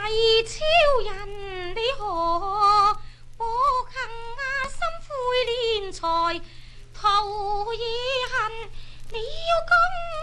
超人，你何不幸心灰憐財，徒兒恨，你要公